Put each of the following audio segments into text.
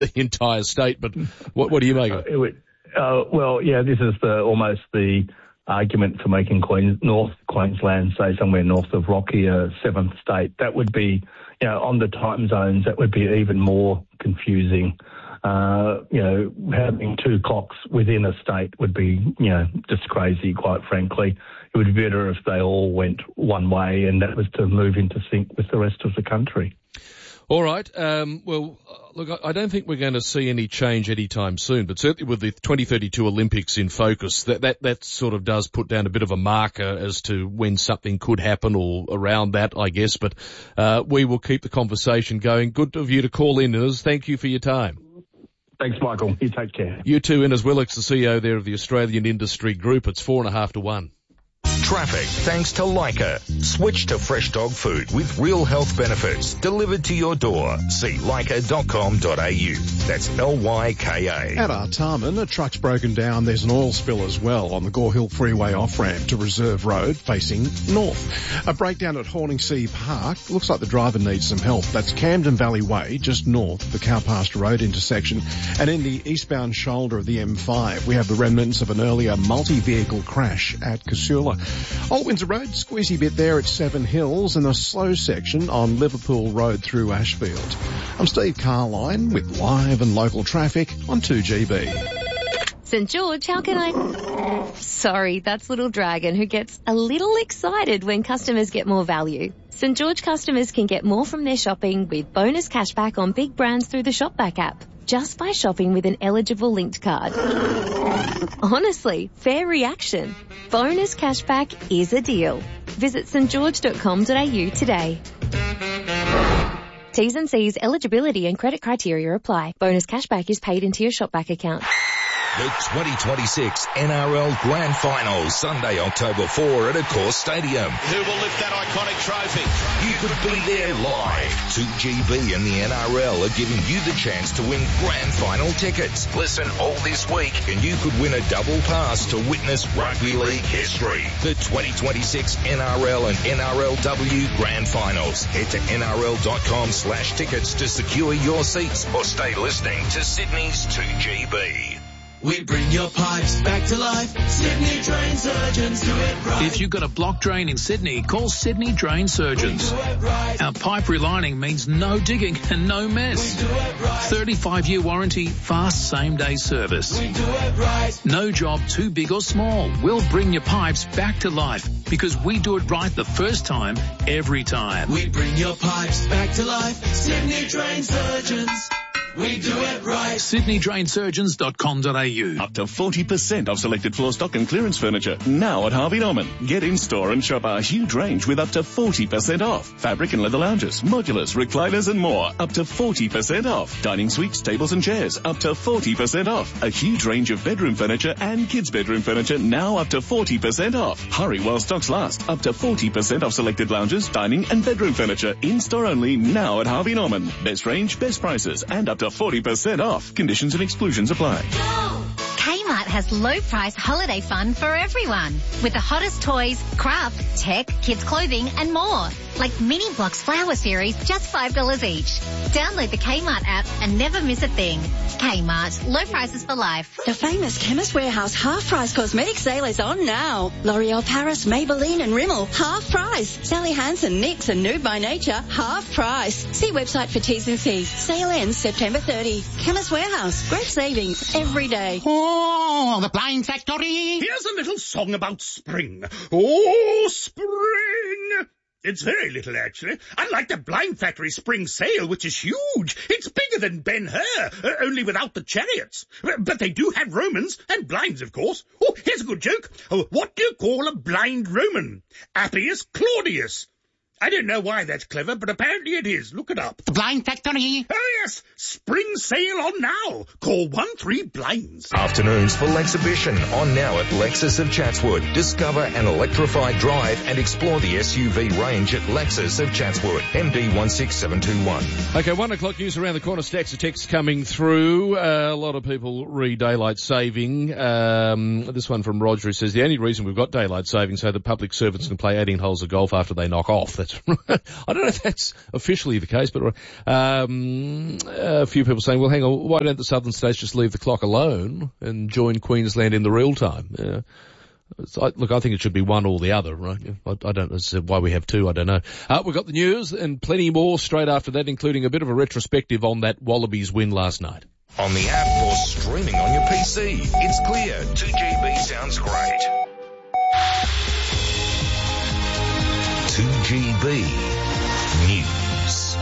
the entire state. But what do you make of it? This is almost the argument for making North Queensland, say somewhere north of Rocky, a seventh state. That would be, on the time zones, that would be even more confusing. Having two clocks within a state would be, just crazy, quite frankly. It would be better if they all went one way, and that was to move into sync with the rest of the country. All right. Look, I don't think we're going to see any change anytime soon, but certainly with the 2032 Olympics in focus, that sort of does put down a bit of a marker as to when something could happen or around that, I guess. But we will keep the conversation going. Good of you to call in, Innes. Thank you for your time. Thanks, Michael. You take care. You too, Innes Willicks, the CEO there of the Australian Industry Group. It's 4.5 to 1. Traffic thanks to Leica. Switch to fresh dog food with real health benefits delivered to your door. See leica.com.au. That's Lyka. At Artarmon, a truck's broken down. There's an oil spill as well on the Gore Hill Freeway off-ramp to Reserve Road facing north. A breakdown at Horningsea Park. Looks like the driver needs some help. That's Camden Valley Way, just north of the Cowpasture Road intersection. And in the eastbound shoulder of the M5, we have the remnants of an earlier multi-vehicle crash at Casula. Old Windsor Road, squeezy bit there at Seven Hills, and a slow section on Liverpool Road through Ashfield. I'm Steve Carline with live and local traffic on 2GB. St George, how can I... Sorry, that's Little Dragon, who gets a little excited when customers get more value. St George customers can get more from their shopping with bonus cashback on big brands through the Shopback app, just by shopping with an eligible linked card. Honestly, fair reaction. Bonus cashback is a deal. Visit stgeorge.com.au today. T's and C's, eligibility and credit criteria apply. Bonus cashback is paid into your Shopback account. The 2026 NRL Grand Final, Sunday, October 4 at Accor Stadium. Who will lift that iconic trophy? You could be there live. 2GB and the NRL are giving you the chance to win Grand Final tickets. Listen all this week and you could win a double pass to witness rugby league history. The 2026 NRL and NRLW Grand Finals. Head to nrl.com/tickets to secure your seats or stay listening to Sydney's 2GB. We bring your pipes back to life. Sydney Drain Surgeons do it right. If you've got a block drain in Sydney, call Sydney Drain Surgeons. We do it right. Our pipe relining means no digging and no mess. We do it right. 35-year warranty, fast same-day service. We do it right. No job too big or small. We'll bring your pipes back to life because we do it right the first time, every time. We bring your pipes back to life. Sydney Drain Surgeons. We do it right. SydneyDrainSurgeons.com.au. Up to 40% off selected floor stock and clearance furniture. Now at Harvey Norman. Get in store and shop our huge range with up to 40% off. Fabric and leather lounges, modulars, recliners and more. Up to 40% off. Dining suites, tables and chairs. Up to 40% off. A huge range of bedroom furniture and kids' bedroom furniture. Now up to 40% off. Hurry while stocks last. Up to 40% off selected lounges, dining and bedroom furniture. In store only now at Harvey Norman. Best range, best prices and up to 40% off. Conditions and exclusions apply. Kmart has low price holiday fun for everyone. With the hottest toys, craft, tech, kids clothing and more. Like Mini Blocks Flower Series, just $5 each. Download the Kmart app and never miss a thing. Kmart, low prices for life. The famous Chemist Warehouse half-price cosmetic sale is on now. L'Oreal Paris, Maybelline and Rimmel, half price. Sally Hansen, NYX and Nude by Nature, half price. See website for T's and C's. Sale ends September 30. Chemist Warehouse, great savings every day. Oh, the Blind Factory. Here's a little song about spring. Oh, spring. It's very little, actually. Unlike the Blind Factory spring sale, which is huge. It's bigger than Ben-Hur, only without the chariots. But they do have Romans and blinds, of course. Oh, here's a good joke. What do you call a blind Roman? Appius Claudius. I don't know why that's clever, but apparently it is. Look it up. The Blind Factory. Oh, yes. Spring sale on now. Call 13-BLINDS. Afternoons full exhibition on now at Lexus of Chatswood. Discover an electrified drive and explore the SUV range at Lexus of Chatswood. MD 16721. Okay, 1 o'clock news around the corner. Stacks of text coming through. A lot of people read daylight saving. This one from Roger, who says the only reason we've got daylight saving so that public servants can play 18 holes of golf after they knock off. That's that's right. I don't know if that's officially the case, but a few people saying, well, hang on, why don't the southern states just leave the clock alone and join Queensland in the real time? Look, I think it should be one or the other, right? I don't know why we have two, I don't know. We've got the news and plenty more straight after that, including a bit of a retrospective on that Wallabies win last night. On the app or streaming on your PC, it's clear 2GB sounds great. 2GB News.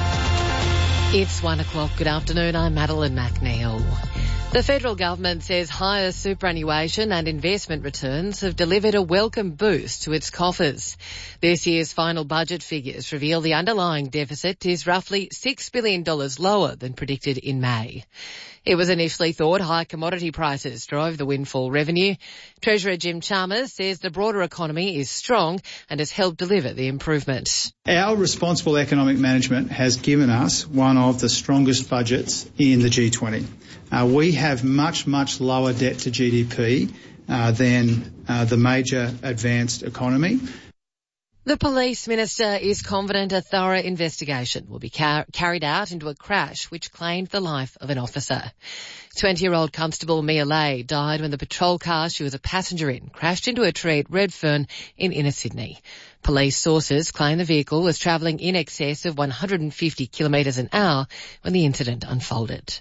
It's 1 o'clock. Good afternoon. I'm Madeline McNeil. The federal government says higher superannuation and investment returns have delivered a welcome boost to its coffers. This year's final budget figures reveal the underlying deficit is roughly $6 billion lower than predicted in May. It was initially thought high commodity prices drove the windfall revenue. Treasurer Jim Chalmers says the broader economy is strong and has helped deliver the improvement. Our responsible economic management has given us one of the strongest budgets in the G20. We have much lower debt to GDP than the major advanced economy. The police minister is confident a thorough investigation will be carried out into a crash which claimed the life of an officer. 20-year-old Constable Mia Lay died when the patrol car she was a passenger in crashed into a tree at Redfern in inner Sydney. Police sources claim the vehicle was travelling in excess of 150 kilometres an hour when the incident unfolded.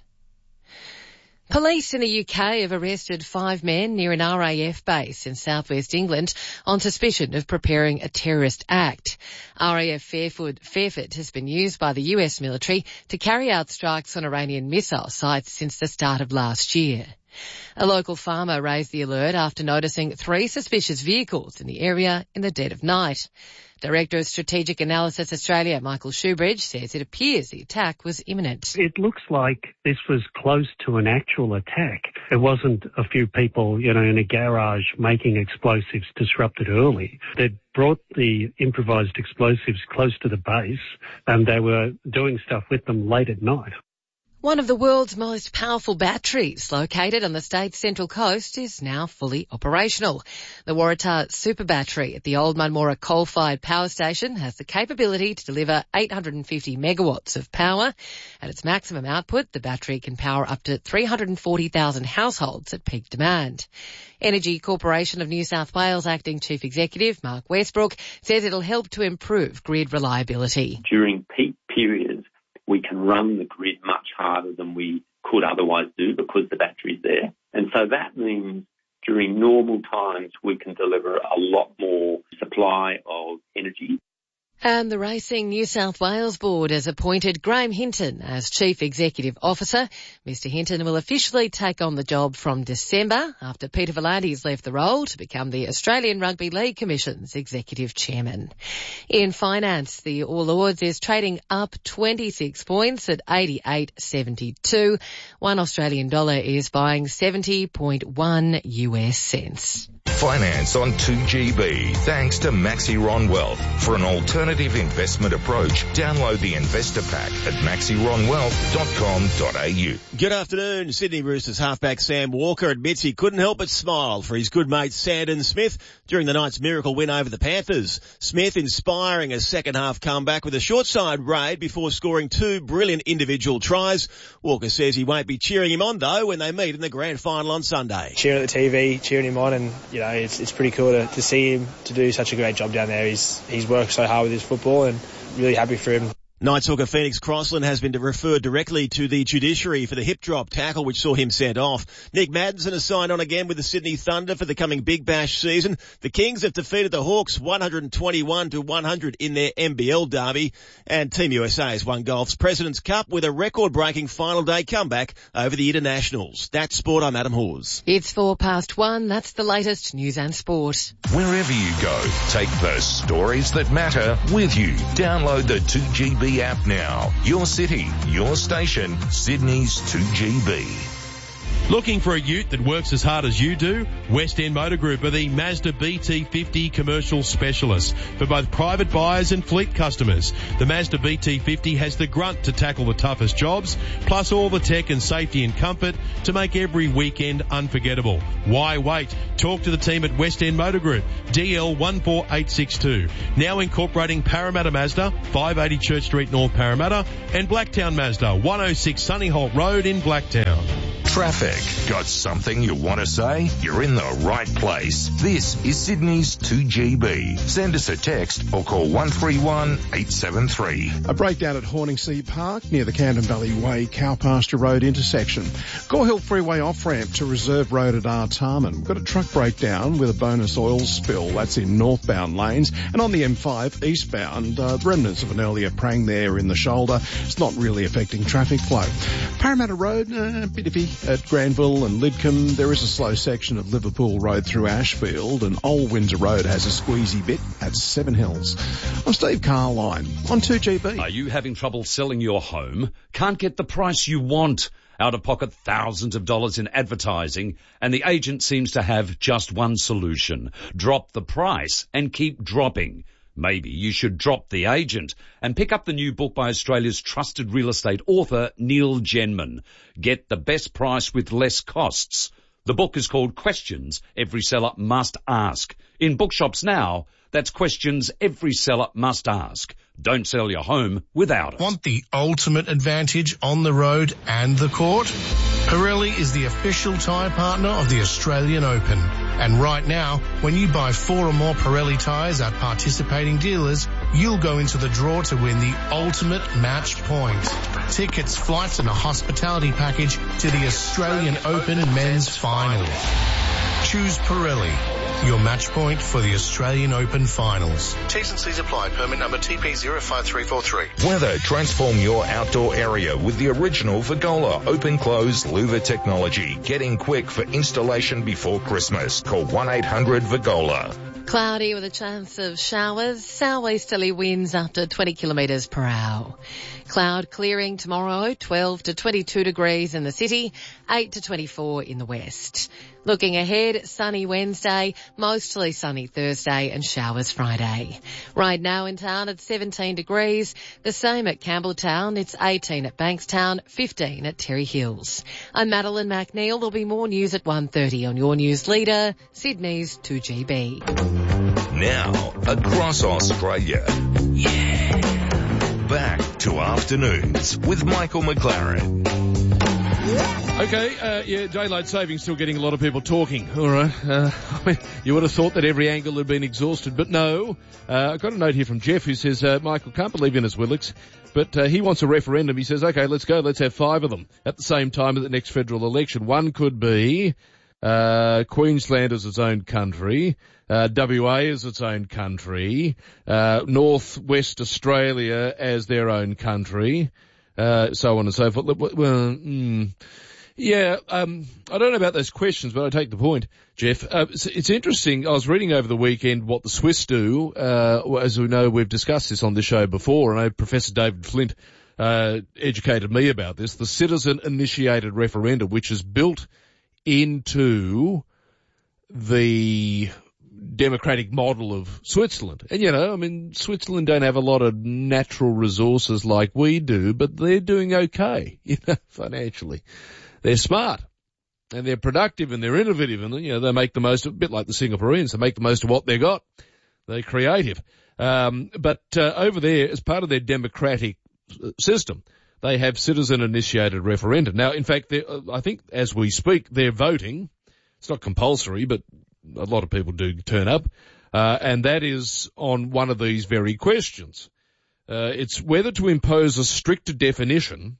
Police in the UK have arrested 5 men near an RAF base in southwest England on suspicion of preparing a terrorist act. RAF Fairford has been used by the US military to carry out strikes on Iranian missile sites since the start of last year. A local farmer raised the alert after noticing 3 suspicious vehicles in the area in the dead of night. Director of Strategic Analysis Australia, Michael Shoebridge, says it appears the attack was imminent. It looks like this was close to an actual attack. It wasn't a few people, in a garage making explosives disrupted early. They'd brought the improvised explosives close to the base and they were doing stuff with them late at night. One of the world's most powerful batteries, located on the state's central coast, is now fully operational. The Waratah Super Battery at the Old Munmorah coal-fired power station has the capability to deliver 850 megawatts of power. At its maximum output, the battery can power up to 340,000 households at peak demand. Energy Corporation of New South Wales Acting Chief Executive Mark Westbrook says it'll help to improve grid reliability. During peak periods, we can run the grid much harder than we could otherwise do because the battery's there. And so that means during normal times we can deliver a lot more supply of energy. And the Racing New South Wales Board has appointed Graham Hinton as Chief Executive Officer. Mr Hinton will officially take on the job from December after Peter Volandes left the role to become the Australian Rugby League Commission's Executive Chairman. In finance, the All Ords is trading up 26 points at 88.72. One Australian dollar is buying 70.1 US cents. Finance on 2GB, thanks to Maxiron Wealth. For an alternative investment approach, download the investor pack at maxironwealth.com.au. Good afternoon. Sydney Roosters halfback Sam Walker admits he couldn't help but smile for his good mate Sandon Smith during the night's miracle win over the Panthers. Smith inspiring a second half comeback with a short side raid before scoring 2 brilliant individual tries. Walker says he won't be cheering him on though when they meet in the grand final on Sunday. Cheering at the TV, cheering him on, and it's pretty cool to see him to do such a great job down there. He's worked so hard with his football and really happy for him. Knights hooker Phoenix Crossland has been referred directly to the judiciary for the hip drop tackle which saw him sent off. Nick Maddinson has signed on again with the Sydney Thunder for the coming Big Bash season. The Kings have defeated the Hawks 121-100 in their NBL derby, and Team USA has won golf's President's Cup with a record-breaking final day comeback over the Internationals. That's sport. I'm Adam Hawes. It's 1:04. That's the latest news and sport. Wherever you go, take the stories that matter with you. Download the 2GB app now. Your city, your station, Sydney's 2GB. Looking for a ute that works as hard as you do? West End Motor Group are the Mazda BT50 commercial specialists for both private buyers and fleet customers. The Mazda BT50 has the grunt to tackle the toughest jobs, plus all the tech and safety and comfort to make every weekend unforgettable. Why wait? Talk to the team at West End Motor Group, DL 14862. Now incorporating Parramatta Mazda, 580 Church Street, North Parramatta, and Blacktown Mazda, 106 Sunnyholt Road in Blacktown. Traffic. Got something you want to say? You're in the right place. This is Sydney's 2GB. Send us a text or call 131 873. A breakdown at Horningsea Park near the Camden Valley Way Cow Pasture Road intersection. Gore Hill Freeway off-ramp to Reserve Road at Artarmon. Got a truck breakdown with a bonus oil spill. That's in northbound lanes. And on the M5 eastbound, remnants of an earlier prang there in the shoulder. It's not really affecting traffic flow. Parramatta Road, a bit iffy at Granville and Lidcombe. There is a slow section of Liverpool Road through Ashfield, and Old Windsor Road has a squeezy bit at Seven Hills. I'm Steve Carline on 2GB. Are you having trouble selling your home? Can't get the price you want? Out of pocket thousands of dollars in advertising, and the agent seems to have just one solution. Drop the price and keep dropping. Maybe you should drop the agent and pick up the new book by Australia's trusted real estate author, Neil Genman. Get the best price with less costs. The book is called Questions Every Seller Must Ask. In bookshops now, that's Questions Every Seller Must Ask. Don't sell your home without it. Want the ultimate advantage on the road and the court? Pirelli is the official tyre partner of the Australian Open. And right now, when you buy 4 or more Pirelli tyres at participating dealers, you'll go into the draw to win the ultimate match point. Tickets, flights and a hospitality package to the Australian Open Men's Final. Choose Pirelli, your match point for the Australian Open Finals. T's and C's apply. Permit number TP05343. Weather, transform your outdoor area with the original Vigola open-close louver technology. Get in quick for installation before Christmas. Call 1-800-VIGOLA. Cloudy with a chance of showers, southeasterly winds up to 20 kilometres per hour. Cloud clearing tomorrow, 12 to 22 degrees in the city, 8 to 24 in the west. Looking ahead, sunny Wednesday, mostly sunny Thursday and showers Friday. Right now in town it's 17 degrees, the same at Campbelltown, it's 18 at Bankstown, 15 at Terry Hills. I'm Madeline McNeil, there'll be more news at 1:30 on your news leader, Sydney's 2GB. Now, across Australia. Yeah. Back to Afternoons with Michael McLaren. Okay, daylight saving still getting a lot of people talking. All right. I mean, you would have thought that every angle had been exhausted, but no. I've got a note here from Jeff who says, Michael, can't believe in his Willix, but he wants a referendum. He says, okay, let's go. Let's have 5 of them at the same time at the next federal election. One could be Queensland as its own country, WA as its own country, North West Australia as their own country, so on and so forth. Well, yeah, I don't know about those questions, but I take the point, Jeff. It's interesting. I was reading over the weekend what the Swiss do. As we know, we've discussed this on this show before. I know Professor David Flint educated me about this. The citizen-initiated referendum, which is built into the democratic model of Switzerland. And, you know, I mean, Switzerland don't have a lot of natural resources like we do, but they're doing okay, you know, financially. They're smart and they're productive and they're innovative and, you know, they make the most of, a bit like the Singaporeans, they make the most of what they got. They're creative. But over there, as part of their democratic system, they have citizen-initiated referendum. Now, in fact, I think as we speak, they're voting. It's not compulsory, but a lot of people do turn up. And that is on one of these very questions. It's whether to impose a stricter definition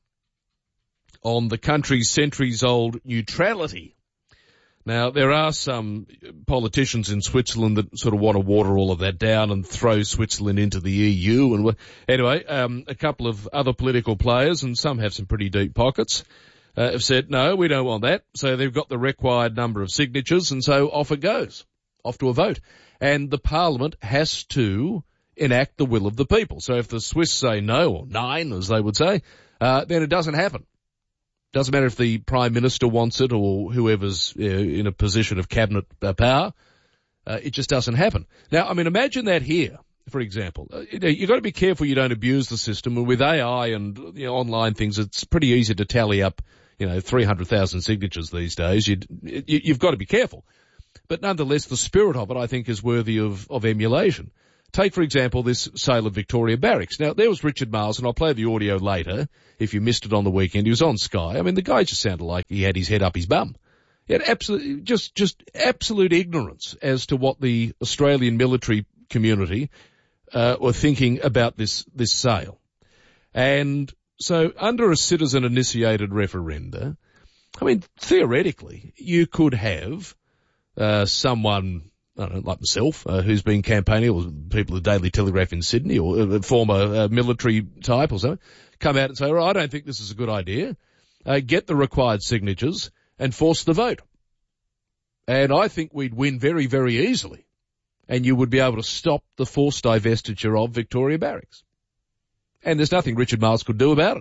on the country's centuries-old neutrality. Now, there are some politicians in Switzerland that sort of want to water all of that down and throw Switzerland into the EU. And anyway, a couple of other political players, and some have some pretty deep pockets, have said, no, we don't want that. So they've got the required number of signatures, and so off it goes, off to a vote. And the parliament has to enact the will of the people. So if the Swiss say no, or nein, as they would say, then it doesn't happen. Doesn't matter if the Prime Minister wants it or whoever's in a position of cabinet power. It just doesn't happen. Now, I mean, imagine that here, for example. You've got to be careful you don't abuse the system. And with AI and online things, it's pretty easy to tally up 300,000 signatures these days. You've got to be careful. But nonetheless, the spirit of it, I think, is worthy of emulation. Take, for example, this sale of Victoria Barracks. Now, there was Richard Marles, and I'll play the audio later if you missed it on the weekend. He was on Sky. I mean, the guy just sounded like he had his head up his bum. He had absolute ignorance as to what the Australian military community were thinking about this sale. And so under a citizen-initiated referenda, I mean, theoretically, you could have someone, I don't know, like myself, who's been campaigning, or people at the Daily Telegraph in Sydney, or a former military type or something, come out and say, well, I don't think this is a good idea. Get the required signatures and force the vote. And I think we'd win very, very easily. And you would be able to stop the forced divestiture of Victoria Barracks. And there's nothing Richard Marles could do about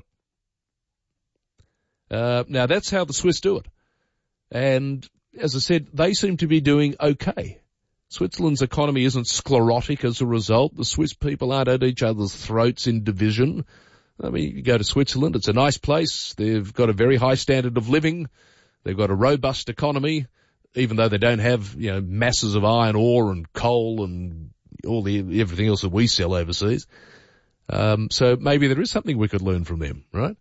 it. Now, that's how the Swiss do it. And as I said, they seem to be doing okay. Switzerland's economy isn't sclerotic as a result. The Swiss people aren't at each other's throats in division. I mean, you go to Switzerland, it's a nice place. They've got a very high standard of living. They've got a robust economy, even though they don't have, masses of iron ore and coal and everything else that we sell overseas. So maybe there is something we could learn from them, right?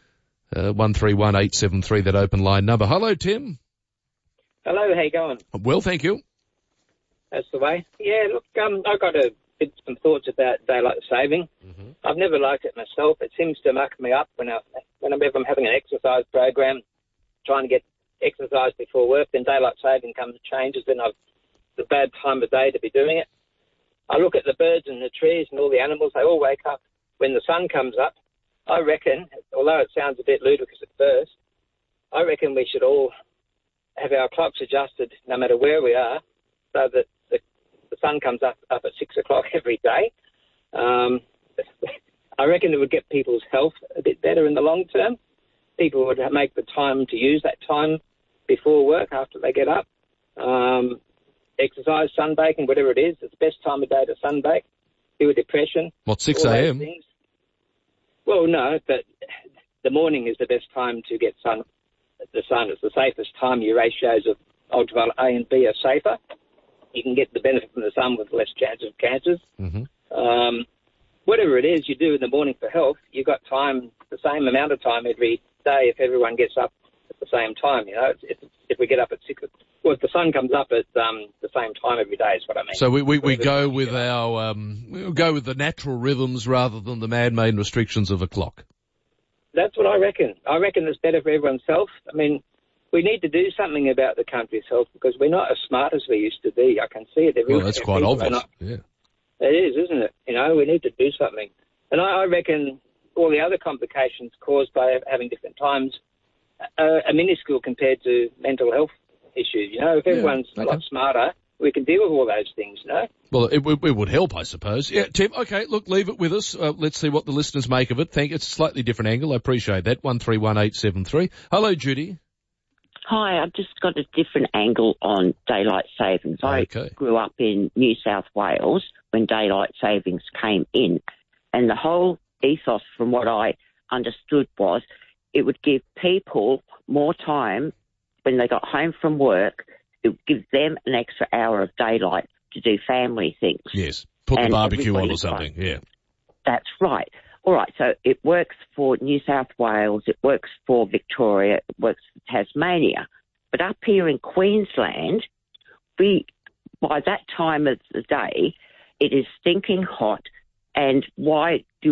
131873, that open line number. Hello, Tim. Hello, how you going? Well, thank you. That's the way. Yeah, look, I've got some thoughts about daylight saving. Mm-hmm. I've never liked it myself. It seems to muck me up when I'm having an exercise program, trying to get exercise before work, then daylight saving comes and changes, then it's a bad time of day to be doing it. I look at the birds and the trees and all the animals, they all wake up when the sun comes up. I reckon, although it sounds a bit ludicrous at first, I reckon we should all have our clocks adjusted no matter where we are, so that the sun comes up at 6 o'clock every day. I reckon it would get people's health a bit better in the long term. People would make the time to use that time before work after they get up. Exercise, sunbaking, whatever it is, it's the best time of day to sunbake. Do a depression. What, 6 a.m.? Well, no, but the morning is the best time to get the sun. It's the safest time. Your ratios of ultraviolet A and B are safer. You can get the benefit from the sun with less chance of cancers. Mm-hmm. Whatever it is you do in the morning for health, you've got time, the same amount of time every day if everyone gets up at the same time. If we get up at 6, well, if the sun comes up at the same time every day is what I mean. So we go with we'll go with the natural rhythms rather than the man-made restrictions of a clock. That's what I reckon. I reckon it's better for everyone's health. I mean, we need to do something about the country's health because we're not as smart as we used to be. I can see it everywhere. Well, that's quite obvious. Yeah. It is, isn't it? We need to do something. And I reckon all the other complications caused by having different times are minuscule compared to mental health issues. If everyone's a lot smarter, we can deal with all those things, Well, it would help, I suppose. Yeah, Tim, okay, look, leave it with us. Let's see what the listeners make of it. It's a slightly different angle. I appreciate that. 131873. Hello, Judy. Hi, I've just got a different angle on daylight savings. I grew up in New South Wales when daylight savings came in, and the whole ethos from what I understood was it would give people more time when they got home from work. It would give them an extra hour of daylight to do family things. Yes, put the barbecue on or something, yeah. That's right. All right, so it works for New South Wales, it works for Victoria, it works for Tasmania. But up here in Queensland, by that time of the day, it is stinking hot. And why do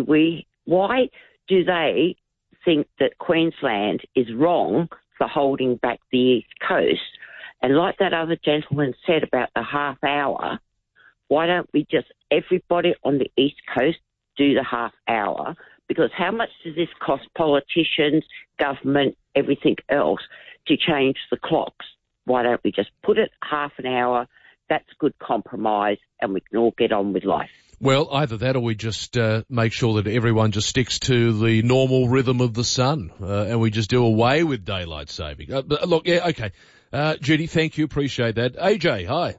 they think that Queensland is wrong for holding back the East Coast? And like that other gentleman said about the half hour, why don't we just, everybody on the East Coast, do the half hour? Because how much does this cost politicians, government, everything else to change the clocks? Why don't we just put it half an hour? That's good compromise and we can all get on with life. Well, either that or we just make sure that everyone just sticks to the normal rhythm of the sun and we just do away with daylight saving. But look, yeah, okay. Judy, thank you. Appreciate that. AJ, hi.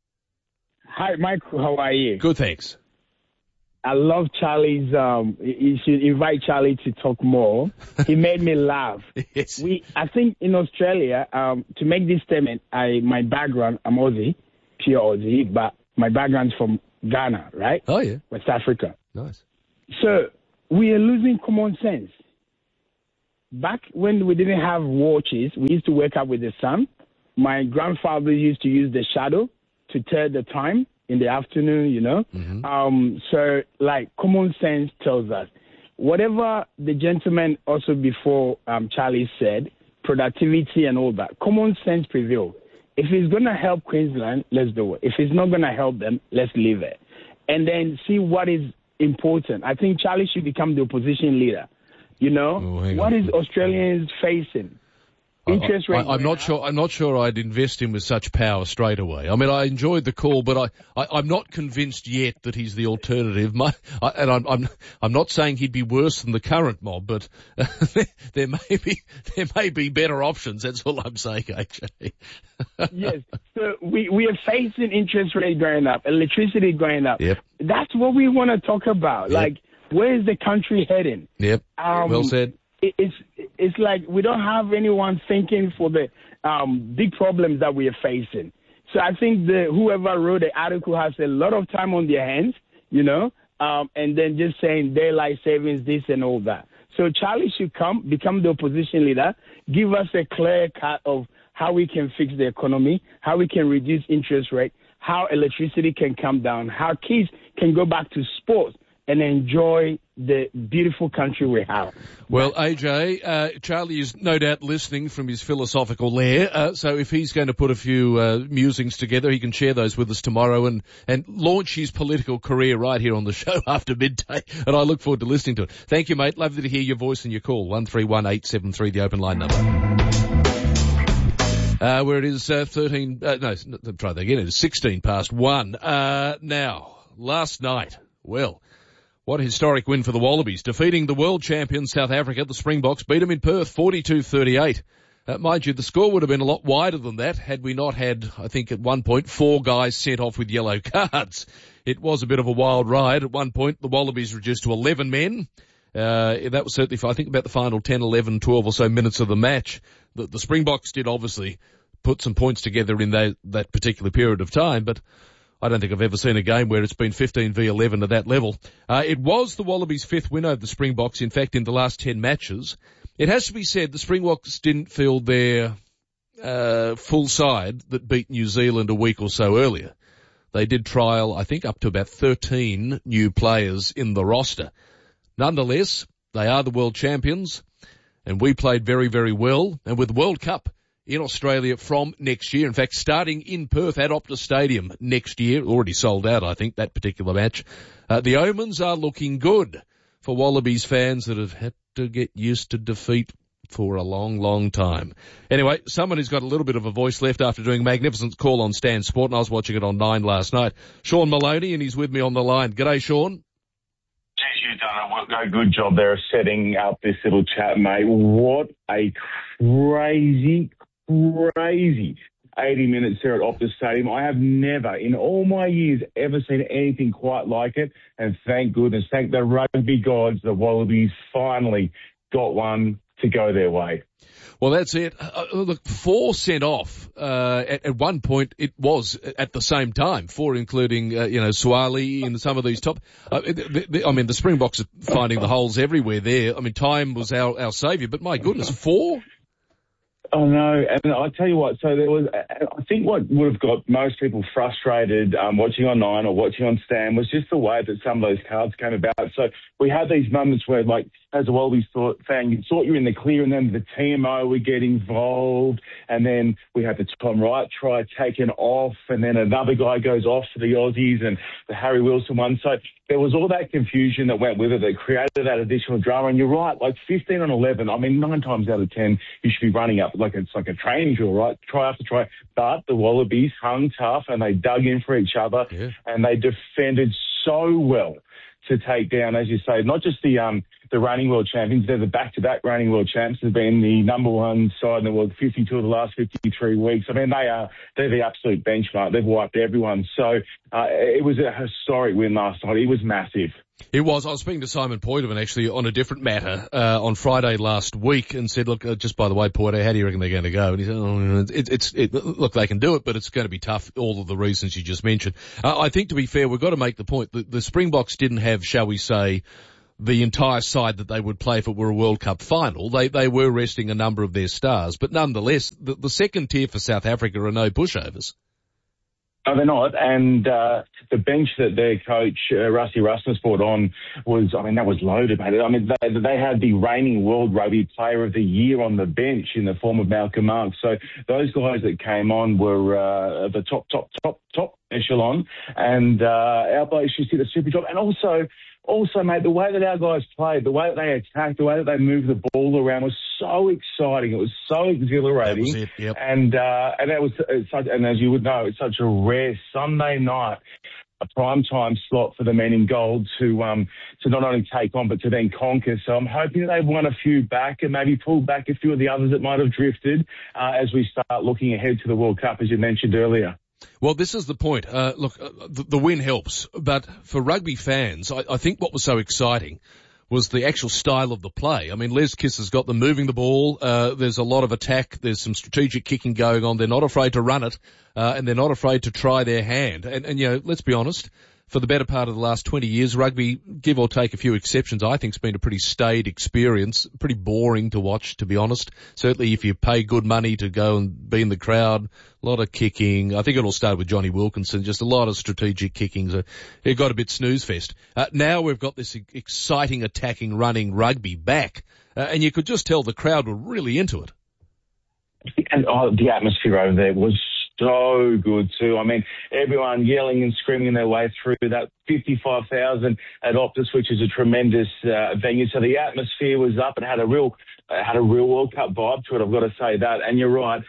Hi, Michael. How are you? Good, thanks. I love Charlie's. You should invite Charlie to talk more. He made me laugh. Yes. I think in Australia, to make this statement, my background, I'm Aussie, pure Aussie, but my background's from Ghana, right? Oh, yeah. West Africa. Nice. So we are losing common sense. Back when we didn't have watches, we used to wake up with the sun. My grandfather used to use the shadow to tell the time in the afternoon, you know. Mm-hmm. So, like, common sense tells us. Whatever the gentleman also before Charlie said, productivity and all that, common sense prevails. If it's going to help Queensland, let's do it. If it's not going to help them, let's leave it. And then see what is important. I think Charlie should become the opposition leader. You know, what is Australians facing? Interest rate. I'm not sure I'd invest him with such power straight away. I mean, I enjoyed the call, but I'm not convinced yet that he's the alternative. I'm not saying he'd be worse than the current mob, but there may be better options. That's all I'm saying, AJ. Yes. So we are facing interest rate going up, electricity going up. Yep. That's what we want to talk about. Yep. Like, where is the country heading? Yep. Well said. It's like we don't have anyone thinking for the big problems that we are facing. So I think whoever wrote the article has a lot of time on their hands, you know, and then just saying daylight savings, this and all that. So Charlie should become the opposition leader, give us a clear cut of how we can fix the economy, how we can reduce interest rate, how electricity can come down, how kids can go back to sports and enjoy the beautiful country we have. Well, AJ, Charlie is no doubt listening from his philosophical lair. So if he's going to put a few musings together, he can share those with us tomorrow and launch his political career right here on the show after midday. And I look forward to listening to it. Thank you, mate. Lovely to hear your voice and your call. 131873, the open line number. Where it is 16 past 1. Now, last night, well, what a historic win for the Wallabies. Defeating the world champion South Africa, the Springboks beat them in Perth 42-38. Mind you, the score would have been a lot wider than that had we not had, I think at one point, 4 guys sent off with yellow cards. It was a bit of a wild ride. At one point, the Wallabies reduced to 11 men. That was certainly, I think, about the final 10, 11, 12 or so minutes of the match. The Springboks did obviously put some points together in that particular period of time, but I don't think I've ever seen a game where it's been 15v11 at that level. It was the Wallabies' 5th win over the Springboks, in fact, in the last 10 matches. It has to be said, the Springboks didn't field their full side that beat New Zealand a week or so earlier. They did trial, I think, up to about 13 new players in the roster. Nonetheless, they are the world champions, and we played very, very well. And with the World Cup in Australia from next year, in fact, starting in Perth at Optus Stadium next year, already sold out, I think, that particular match, the omens are looking good for Wallabies fans that have had to get used to defeat for a long, long time. Anyway, someone who's got a little bit of a voice left after doing a magnificent call on Stan Sport, and I was watching it on 9 last night. Sean Maloney, and he's with me on the line. G'day, Sean. Geez, you've done a good job there of setting up this little chat, mate. What a crazy 80 minutes there at Optus Stadium. I have never, in all my years, ever seen anything quite like it. And thank goodness, thank the rugby gods, the Wallabies finally got one to go their way. Well, that's it. Look, 4 sent off. At one point, it was at the same time. 4, including, Swali and some of these top. The Springboks are finding the holes everywhere there. I mean, time was our saviour, but my goodness, 4? Oh, no. And I'll tell you what, so there was, I think what would have got most people frustrated watching on 9 or watching on Stan was just the way that some of those cards came about. So we had these moments where, like, as a Wallabies fan, you thought you were in the clear, and then the TMO would get involved, and then we had the Tom Wright try taken off, and then another guy goes off for the Aussies, and the Harry Wilson one. So there was all that confusion that went with it that created that additional drama. And you're right, like 15 on 11, I mean, 9 times out of 10, you should be running up like it's like a training drill, right? Try after try. But the Wallabies hung tough, and they dug in for each other, and they defended so well to take down, as you say, not just the reigning world champions. They're the back-to-back reigning world champs. They've been the number one side in the world 52 of the last 53 weeks. I mean, they're the absolute benchmark. They've wiped everyone. So it was a historic win last night. It was massive. It was. I was speaking to Simon Poitevin actually on a different matter on Friday last week and said, look, just by the way, Poiter, how do you reckon they're going to go? And he said, look, they can do it, but it's going to be tough, all of the reasons you just mentioned. I think, to be fair, we've got to make the point that the Springboks didn't have, shall we say, the entire side that they would play if it were a World Cup final. They were resting a number of their stars, but nonetheless, the second tier for South Africa are no pushovers. No, they're not. And the bench that their coach, Rusty Rasmus, brought on was, I mean, that was loaded, mate. I mean, they had the reigning World Rugby Player of the Year on the bench in the form of Malcolm Marx. So those guys that came on were the top echelon. And our blokes just did a super job. And also, mate, the way that our guys played, the way that they attacked, the way that they moved the ball around was so exciting. It was so exhilarating. That was it, yep. And that was such, and as you would know, it's such a rare Sunday night, a prime time slot for the men in gold to not only take on but to then conquer. So I'm hoping that they've won a few back and maybe pulled back a few of the others that might have drifted as we start looking ahead to the World Cup, as you mentioned earlier. Well, this is the point. Look, the win helps, but for rugby fans, I think what was so exciting was the actual style of the play. I mean, Les Kiss has got them moving the ball. There's a lot of attack. There's some strategic kicking going on. They're not afraid to run it, and they're not afraid to try their hand. And you know, let's be honest, for the better part of the last 20 years, rugby, give or take a few exceptions, I think has been a pretty staid experience, pretty boring to watch, to be honest. Certainly if you pay good money to go and be in the crowd, a lot of kicking. I think it all started with Johnny Wilkinson, just a lot of strategic kicking. So it got a bit snooze fest. Now we've got this exciting, attacking, running rugby back, and you could just tell the crowd were really into it. And the atmosphere over there was so good too. I mean, everyone yelling and screaming their way through that 55,000 at Optus, which is a tremendous venue. So the atmosphere was up. It had a real World Cup vibe to it. I've got to say that. And you're right.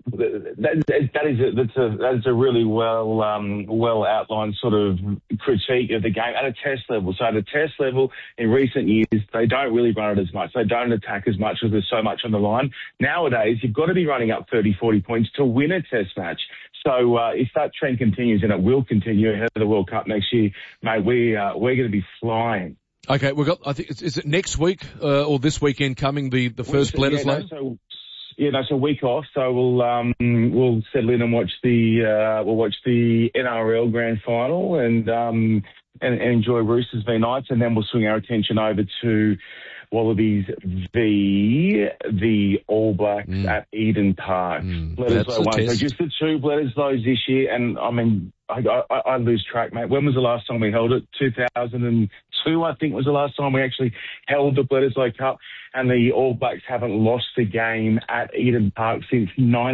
That is a really well outlined sort of critique of the game at a test level. So at a test level, in recent years, they don't really run it as much. They don't attack as much because there's so much on the line. Nowadays, you've got to be running up 30, 40 points to win a test match. So if that trend continues, and it will continue ahead of the World Cup next year, mate, we're going to be flying. Okay, we've got. I think is it next week or this weekend coming the first Bledisloe? So a week off. So we'll settle in and watch the NRL Grand Final and enjoy Roosters v Knights, and then we'll swing our attention over to Wallabies v the All Blacks at Eden Park. Bledisloe one. So just the two Bledisloes this year, and I mean, I lose track, mate. When was the last time we held it? 2002, I think, was the last time we actually held the Bledisloe Cup, and the All Blacks haven't lost the game at Eden Park since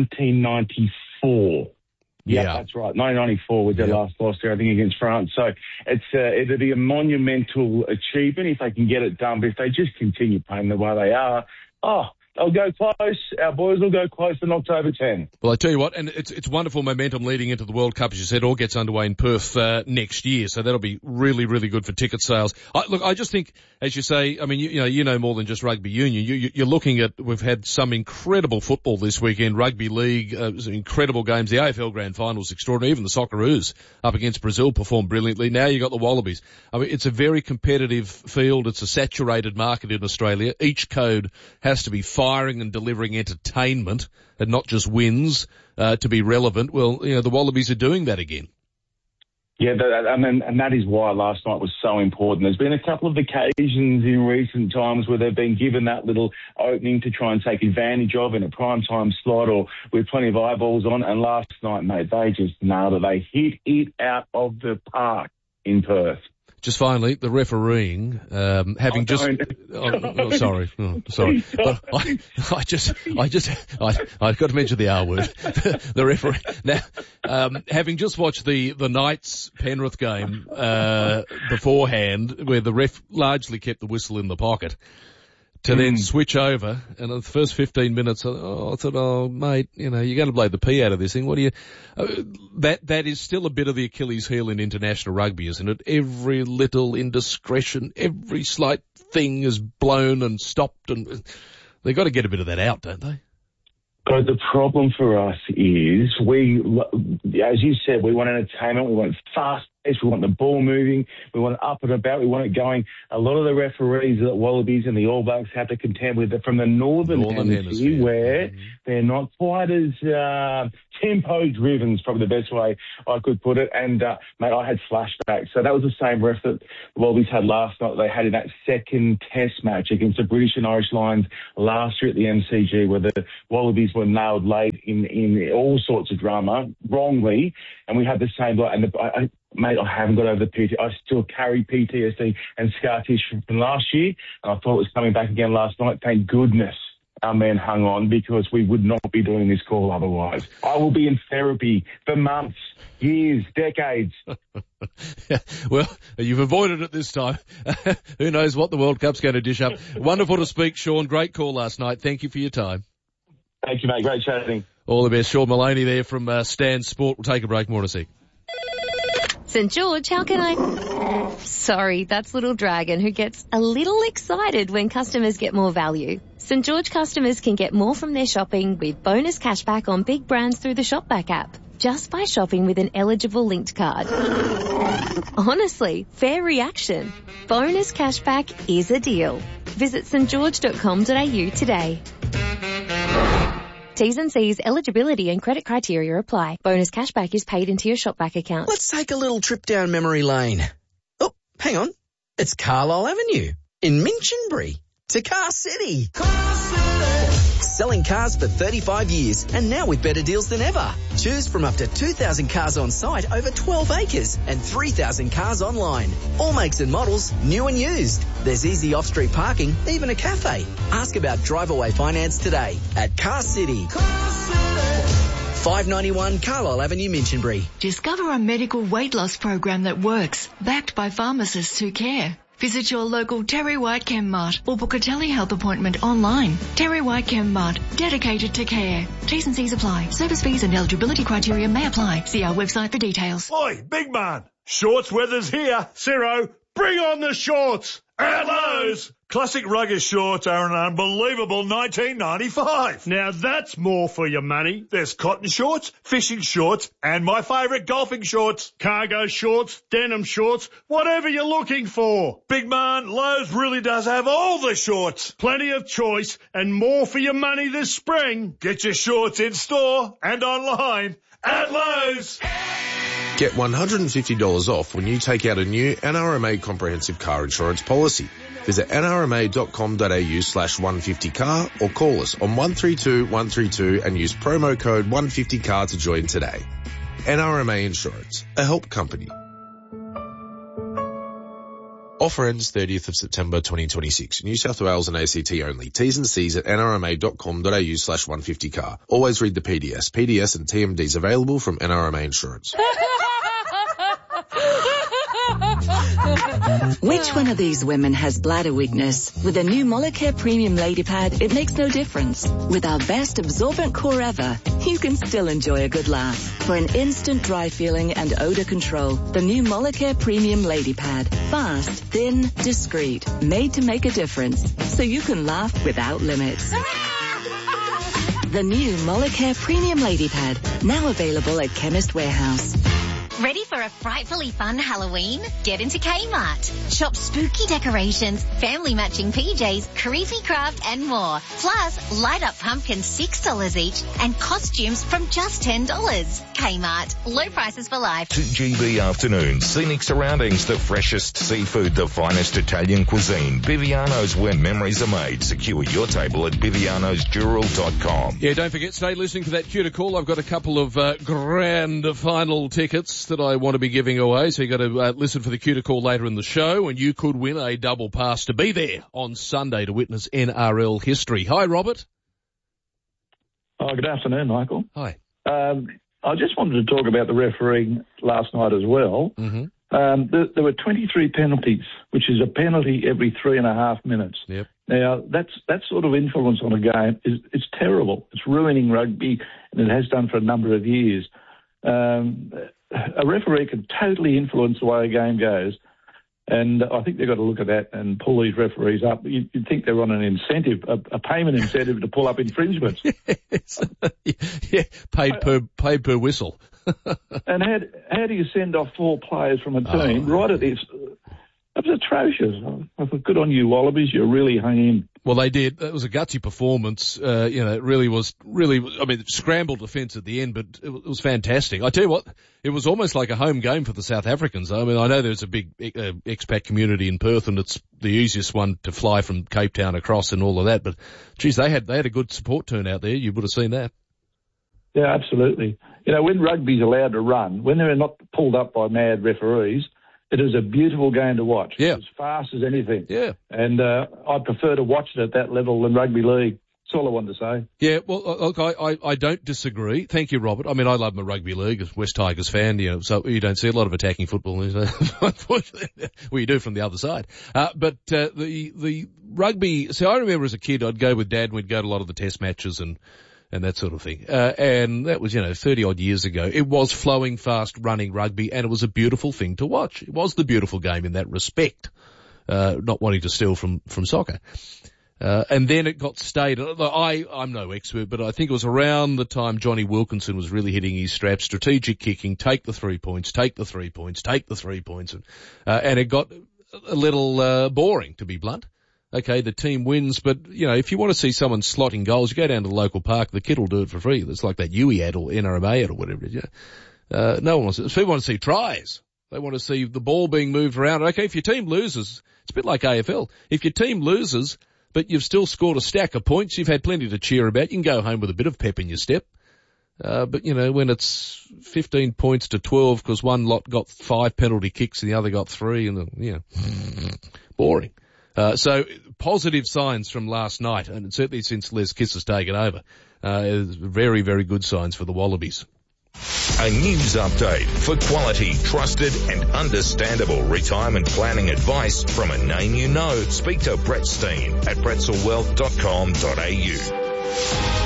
1994. Yeah, that's right. 1994 was their last loss there, I think, against France. So it'll be a monumental achievement if they can get it done. But if they just continue playing the way they are, they'll go close. Our boys will go close in October 10. Well, I tell you what, and it's wonderful momentum leading into the World Cup, as you said. All gets underway in Perth next year, so that'll be really, really good for ticket sales. I just think, as you say, I mean, you know more than just rugby union. You're looking at, we've had some incredible football this weekend. Rugby league, incredible games. The AFL Grand Final was extraordinary. Even the Socceroos up against Brazil performed brilliantly. Now you got the Wallabies. I mean, it's a very competitive field. It's a saturated market in Australia. Each code has to be firing and delivering entertainment and not just wins to be relevant. Well, the Wallabies are doing that again. Yeah, and that is why last night was so important. There's been a couple of occasions in recent times where they've been given that little opening to try and take advantage of in a prime time slot or with plenty of eyeballs on. And last night, mate, they just nailed it. They hit it out of the park in Perth. Just finally, the refereeing, having sorry. But I've got to mention the R word. The referee. Now, having just watched the Knights Penrith game, beforehand, where the ref largely kept the whistle in the pocket, to then switch over, and in the first 15 minutes, I thought, oh, mate, you're going to blow the pee out of this thing. What do you... that is still a bit of the Achilles heel in international rugby, isn't it? Every little indiscretion, every slight thing is blown and stopped, and they've got to get a bit of that out, don't they? But the problem for us is as you said, we want entertainment, we want fast pace, we want the ball moving, we want it up and about, we want it going. A lot of the referees that Wallabies and the All Blacks have to contend with from the Northern Hemisphere where they're not quite as tempo-driven is probably the best way I could put it. And, mate, I had flashbacks. So that was the same ref that the Wallabies had last night. They had in that second test match against the British and Irish Lions last year at the MCG, where the Wallabies were nailed late in all sorts of drama, wrongly, and we had the same... Mate, I haven't got over the PT. I still carry PTSD and scar tissue from last year, and I thought it was coming back again last night. Thank goodness our men hung on, because we would not be doing this call otherwise. I will be in therapy for months, years, decades. Well, you've avoided it this time. Who knows what the World Cup's going to dish up. Wonderful to speak, Sean. Great call last night. Thank you for your time. Thank you, mate. Great chatting. All the best. Sean Maloney there from Stan Sport. We'll take a break. More in a sec. St. George, how can I... Sorry, that's Little Dragon, who gets a little excited when customers get more value. St. George customers can get more from their shopping with bonus cashback on big brands through the Shopback app, just by shopping with an eligible linked card. Honestly, fair reaction. Bonus cashback is a deal. Visit stgeorge.com.au today. T's and C's, eligibility and credit criteria apply. Bonus cashback is paid into your Shopback account. Let's take a little trip down memory lane. Oh, hang on. It's Carlisle Avenue in Minchinbury to Car City. Car City. Selling cars for 35 years and now with better deals than ever. Choose from up to 2,000 cars on site over 12 acres and 3,000 cars online. All makes and models, new and used. There's easy off-street parking, even a cafe. Ask about drive-away finance today at Car City. Car City. 591 Carlisle Avenue, Minchinbury. Discover a medical weight loss program that works, backed by pharmacists who care. Visit your local Terry White Chemmart or book a telehealth appointment online. Terry White Chemmart, dedicated to care. T's and C's apply. Service fees and eligibility criteria may apply. See our website for details. Oi, big man. Shorts weather's here. Ciro, bring on the shorts. At Lowe's, classic rugged shorts are an unbelievable $19.95. Now that's more for your money. There's cotton shorts, fishing shorts, and my favourite golfing shorts. Cargo shorts, denim shorts, whatever you're looking for. Big man, Lowe's really does have all the shorts. Plenty of choice and more for your money this spring. Get your shorts in store and online at Lowe's. Get $150 off when you take out a new NRMA comprehensive car insurance policy. Visit nrma.com.au/150car or call us on 132 132 and use promo code 150car to join today. NRMA Insurance, a help company. Offer ends 30th of September 2026. New South Wales and ACT only. T's and C's at nrma.com.au/150car. Always read the PDS. PDS and TMDs available from NRMA Insurance. Which one of these women has bladder weakness? With a new Molicare Premium Lady Pad, it makes no difference. With our best absorbent core ever, you can still enjoy a good laugh. For an instant dry feeling and odor control, the new Molicare Premium Lady Pad. Fast, thin, discreet, made to make a difference, so you can laugh without limits. The new Molicare Premium Lady Pad, now available at Chemist Warehouse. Ready for a frightfully fun Halloween? Get into Kmart. Shop spooky decorations, family matching PJs, creepy craft and more. Plus, light up pumpkins $6 each and costumes from just $10. Kmart. Low prices for life. 2GB afternoons. Scenic surroundings, the freshest seafood, the finest Italian cuisine. Biviano's, where memories are made. Secure your table at bivianosjewel.com. Yeah, don't forget, stay listening to that cue to call. I've got a couple of grand final tickets that I want to be giving away, so you've got to listen for the cue to call later in the show, and you could win a double pass to be there on Sunday to witness NRL history. Hi, Robert. Oh, good afternoon, Michael. Hi. I just wanted to talk about the refereeing last night as well. Mm-hmm. There were 23 penalties, which is a penalty every 3.5 minutes. Yep. Now, that sort of influence on a game is terrible. It's ruining rugby, and it has done for a number of years. A referee can totally influence the way a game goes, and I think they've got to look at that and pull these referees up. You'd think they're on an incentive, a payment incentive to pull up infringements. Yeah, paid per whistle. And how do you send off 4 players from a team right at this? That was atrocious. Good on you, Wallabies. You really hung in. Well, they did. It was a gutsy performance. It really was, scrambled defence at the end, but it was fantastic. I tell you what, it was almost like a home game for the South Africans. I mean, I know there's a big expat community in Perth, and it's the easiest one to fly from Cape Town across and all of that, but geez, they had a good support turnout there. You would have seen that. Yeah, absolutely. When rugby's allowed to run, when they're not pulled up by mad referees, it is a beautiful game to watch. Yeah. It's as fast as anything. Yeah. And I prefer to watch it at that level than rugby league. That's all I wanted to say. Yeah, well, look, I don't disagree. Thank you, Robert. I mean, I love my rugby league as West Tigers fan, so you don't see a lot of attacking football. Unfortunately, well, you do from the other side. But the rugby, I remember as a kid, I'd go with Dad and we'd go to a lot of the test matches and that sort of thing. And that was, 30 odd years ago. It was flowing, fast, running rugby, and it was a beautiful thing to watch. It was the beautiful game in that respect, not wanting to steal from soccer. And then it got stayed. I'm no expert, but I think it was around the time Johnny Wilkinson was really hitting his straps, strategic kicking, take the 3 points, take the 3 points, take the 3 points. And it got a little, boring, to be blunt. Okay, the team wins, but, if you want to see someone slotting goals, you go down to the local park, the kid will do it for free. It's like that UE ad or NRMA ad or whatever it is. No one wants to. People want to see tries. They want to see the ball being moved around. Okay, if your team loses, it's a bit like AFL. If your team loses, but you've still scored a stack of points, you've had plenty to cheer about, you can go home with a bit of pep in your step. But, when it's 15 points to 12 because one lot got 5 penalty kicks and the other got 3, and boring. So positive signs from last night, and certainly since Les Kiss has taken over, very, very good signs for the Wallabies. A news update for quality, trusted and understandable retirement planning advice from a name you know. Speak to Brett Steen at bretzelwealth.com.au.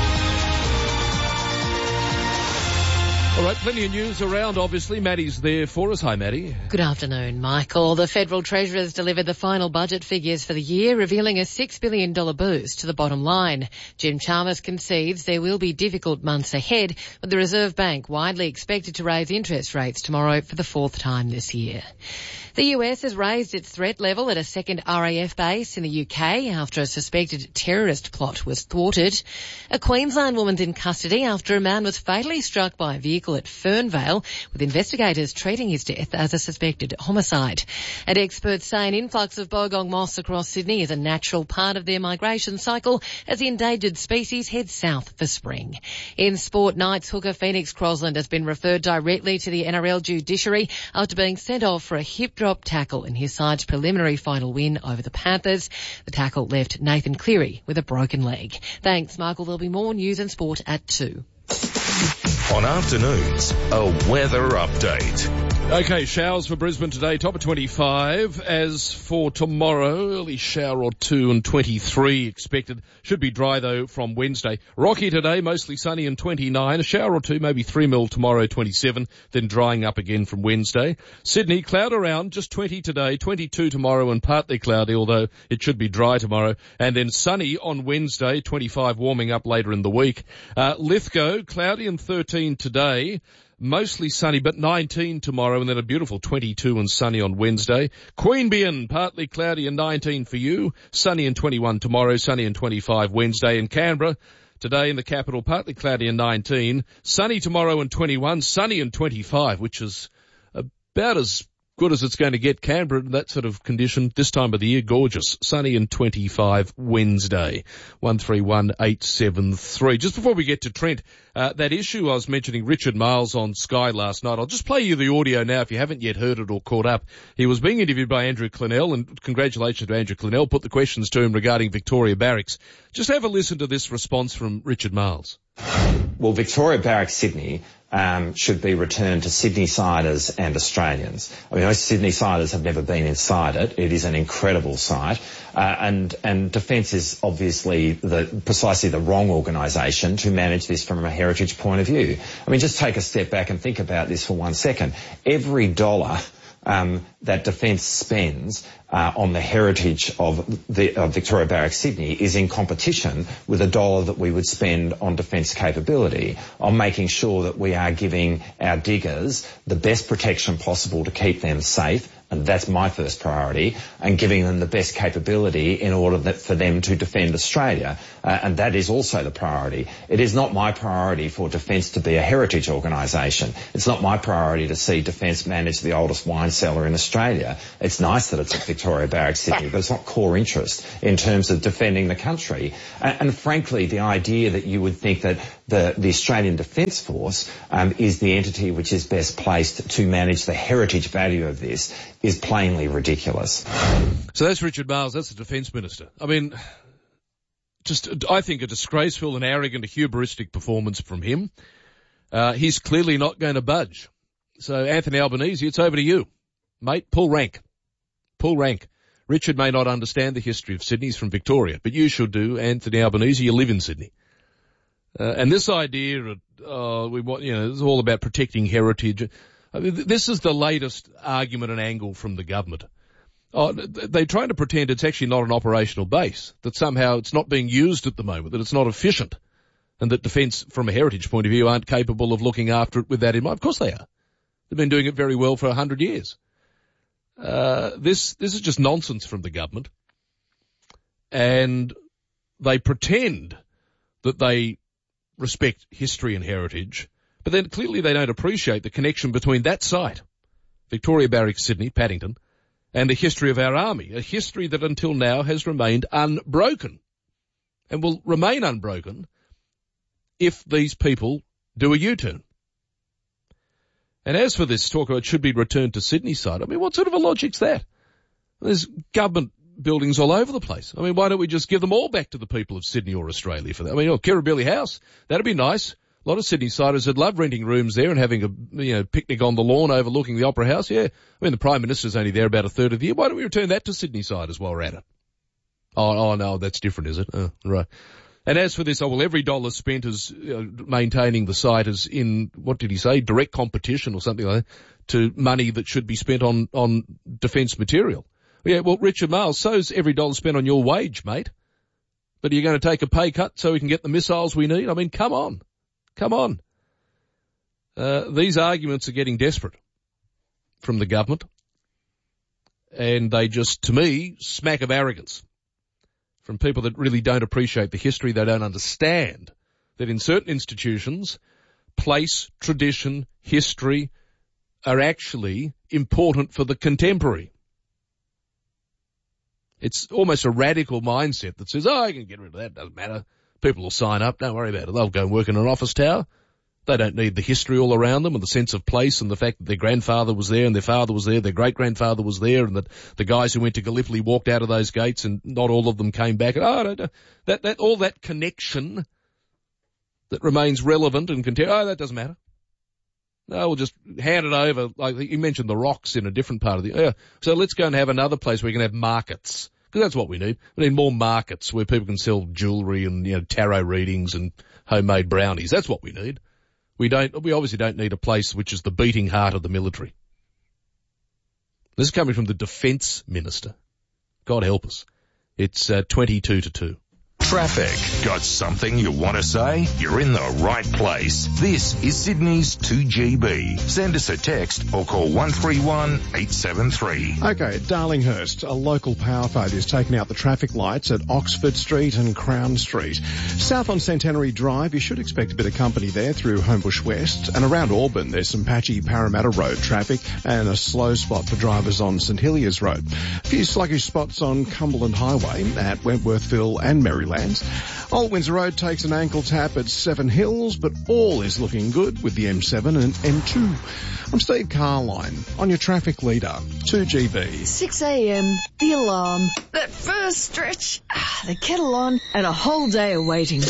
All right, plenty of news around, obviously. Maddie's there for us. Hi, Maddie. Good afternoon, Michael. The Federal Treasurer's delivered the final budget figures for the year, revealing a $6 billion boost to the bottom line. Jim Chalmers concedes there will be difficult months ahead, with the Reserve Bank widely expected to raise interest rates tomorrow for the 4th time this year. The US has raised its threat level at a second RAF base in the UK after a suspected terrorist plot was thwarted. A Queensland woman's in custody after a man was fatally struck by a vehicle at Fernvale, with investigators treating his death as a suspected homicide. And experts say an influx of bogong moths across Sydney is a natural part of their migration cycle as the endangered species heads south for spring. In sport, Knights hooker Phoenix Crosland has been referred directly to the NRL judiciary after being sent off for a hip drop tackle in his side's preliminary final win over the Panthers. The tackle left Nathan Cleary with a broken leg. Thanks, Michael. There'll be more news and sport at 2. On afternoons, a weather update. Okay, showers for Brisbane today, top of 25. As for tomorrow, early shower or 2 and 23 expected. Should be dry though from Wednesday. Rocky today, mostly sunny and 29. A shower or 2, maybe 3 mil tomorrow, 27. Then drying up again from Wednesday. Sydney, cloud around, just 20 today, 22 tomorrow and partly cloudy, although it should be dry tomorrow. And then sunny on Wednesday, 25 warming up later in the week. Lithgow, cloudy and 13 today. Mostly sunny, but 19 tomorrow, and then a beautiful 22 and sunny on Wednesday. Queanbeyan, partly cloudy and 19 for you. Sunny and 21 tomorrow, sunny and 25 Wednesday. And Canberra, today in the capital, partly cloudy and 19. Sunny tomorrow and 21, sunny and 25, which is about as good as it's going to get. Canberra, that sort of condition, this time of the year, gorgeous. Sunny and 25 Wednesday. 131873. Just before we get to Trent, that issue I was mentioning, Richard Miles on Sky last night, I'll just play you the audio now if you haven't yet heard it or caught up. He was being interviewed by Andrew Clennell, and congratulations to Andrew Clennell, put the questions to him regarding Victoria Barracks. Just have a listen to this response from Richard Miles. Well, Victoria Barracks Sydney should be returned to Sydney-siders and Australians. I mean, most Sydney-siders have never been inside it. It is an incredible site. And Defence is obviously precisely the wrong organisation to manage this from a heritage point of view. I mean, just take a step back and think about this for 1 second. Every dollar that Defence spends on the heritage of Victoria Barracks Sydney is in competition with a dollar that we would spend on defence capability, on making sure that we are giving our diggers the best protection possible to keep them safe, and that's my first priority, and giving them the best capability in order for them to defend Australia. And that is also the priority. It is not my priority for Defence to be a heritage organisation. It's not my priority to see Defence manage the oldest wine cellar in Australia. It's nice that it's at Victoria Barracks Sydney, but it's not core interest in terms of defending the country. And frankly, the idea that you would think that the Australian Defence Force is the entity which is best placed to manage the heritage value of this is plainly ridiculous. So that's Richard Marles, that's the Defence Minister. I mean, I think a disgraceful and arrogant, hubristic performance from him. He's clearly not going to budge. So Anthony Albanese, it's over to you. Mate, pull rank. Pull rank. Richard may not understand the history of Sydney, he's from Victoria, but you should do, Anthony Albanese, you live in Sydney. And this idea of, it's all about protecting heritage. I mean, this is the latest argument and angle from the government. They're trying to pretend it's actually not an operational base, that somehow it's not being used at the moment, that it's not efficient, and that Defence, from a heritage point of view, aren't capable of looking after it with that in mind. Of course they are. They've been doing it very well for 100 years. This is just nonsense from the government. And they pretend that they respect history and heritage, but then clearly they don't appreciate the connection between that site, Victoria Barracks, Sydney, Paddington, and the history of our army, a history that until now has remained unbroken and will remain unbroken if these people do a U-turn. And as for this talk about it should be returned to Sydney side, I mean, what sort of a logic's that? There's government buildings all over the place. I mean, why don't we just give them all back to the people of Sydney or Australia for that? I mean, Kirribilli House, that'd be nice. A lot of Sydney-siders would love renting rooms there and having a picnic on the lawn overlooking the Opera House. Yeah, I mean, the Prime Minister's only there about a third of the year. Why don't we return that to Sydney-siders while we're at it? Oh, no, that's different, is it? Oh, right. And as for this, every dollar spent is maintaining the site is in, what did he say, direct competition or something like that, to money that should be spent on defence material. Yeah, well, Richard Marles, so's every dollar spent on your wage, mate. But are you going to take a pay cut so we can get the missiles we need? I mean, come on. Come on. These arguments are getting desperate from the government. And they just, to me, smack of arrogance from people that really don't appreciate the history. They don't understand that in certain institutions, place, tradition, history are actually important for the contemporary. It's almost a radical mindset that says, I can get rid of that, doesn't matter. People will sign up, don't worry about it. They'll go and work in an office tower. They don't need the history all around them and the sense of place and the fact that their grandfather was there and their father was there, their great-grandfather was there, and that the guys who went to Gallipoli walked out of those gates and not all of them came back. All that connection that remains relevant and that doesn't matter. No, we'll just hand it over. Like you mentioned the rocks in a different part of the so let's go and have another place where we can have markets. Because that's what we need. We need more markets where people can sell jewellery and tarot readings and homemade brownies. That's what we need. We obviously don't need a place which is the beating heart of the military. This is coming from the Defence Minister. God help us. It's 22-2. Traffic. Got something you want to say? You're in the right place. This is Sydney's 2GB. Send us a text or call 131 873. Okay, Darlinghurst, a local power failure has taken out the traffic lights at Oxford Street and Crown Street. South on Centenary Drive, you should expect a bit of company there through Homebush West. And around Auburn, there's some patchy Parramatta Road traffic and a slow spot for drivers on St Heliers Road. A few sluggish spots on Cumberland Highway at Wentworthville and Maryland. Old Windsor Road takes an ankle tap at Seven Hills, but all is looking good with the M7 and M2. I'm Steve Carline on your traffic leader, 2GB. 6 a.m, the alarm, that first stretch, the kettle on, and a whole day of waiting.